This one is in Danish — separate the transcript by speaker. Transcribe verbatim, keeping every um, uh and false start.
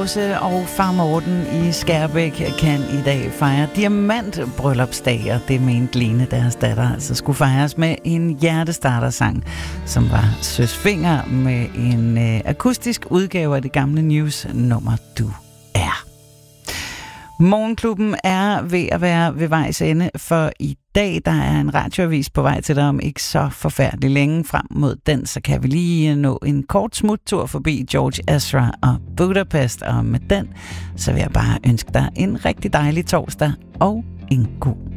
Speaker 1: Krause og far Morten i Skærbæk kan i dag fejre diamantbryllupsdag, og det mente Lene, deres datter, altså skulle fejres med en hjertestartersang, som var Søs Fenger med en øh, akustisk udgave af det gamle News-nummer Du er. Morgenklubben er ved at være ved vejs ende, for i dag der er en radioavis på vej til dig om ikke så forfærdeligt længe. Frem mod den, så kan vi lige nå en kort smuttur forbi George Ezra og Budapest, og med den, så vil jeg bare ønske dig en rigtig dejlig torsdag og en god